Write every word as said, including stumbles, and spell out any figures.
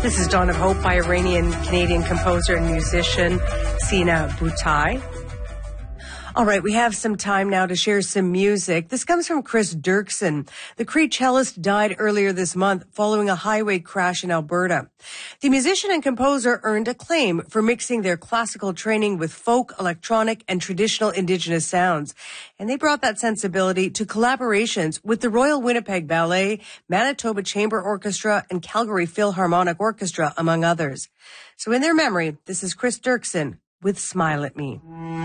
This is Dawn of Hope by Iranian-Canadian composer and musician Sina Butai. All right, we have some time now to share some music. This comes from Chris Dirksen. The Cree cellist died earlier this month following a highway crash in Alberta. The musician and composer earned acclaim for mixing their classical training with folk, electronic, and traditional Indigenous sounds. And they brought that sensibility to collaborations with the Royal Winnipeg Ballet, Manitoba Chamber Orchestra, and Calgary Philharmonic Orchestra, among others. So in their memory, this is Chris Dirksen with Smile at Me.